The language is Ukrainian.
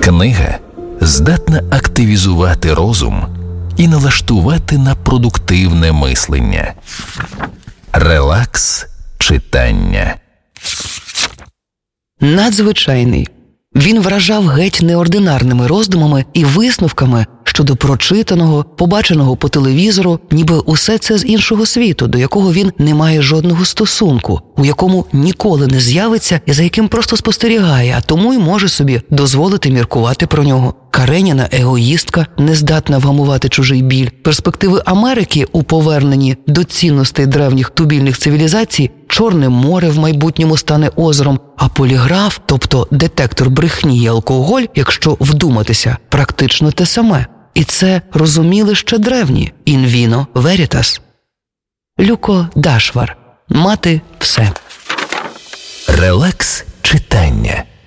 Книга здатна активізувати розум і налаштувати на продуктивне мислення. Релакс читання. Надзвичайний. Він вражав геть неординарними роздумами і висновками щодо прочитаного, побаченого по телевізору, ніби усе це з іншого світу, до якого він не має жодного стосунку, у якому ніколи не з'явиться і за яким просто спостерігає, а тому й може собі дозволити міркувати про нього. Кареніна егоїстка, не здатна вгамувати чужий біль. Перспективи Америки у поверненні до цінностей древніх тубільних цивілізацій, Чорне море в майбутньому стане озером, а поліграф, тобто детектор брехні і алкоголь, якщо вдуматися, практично те саме. І це розуміли ще древні – «in vino veritas». Люко Дашвар. Мати все. Релакс читання.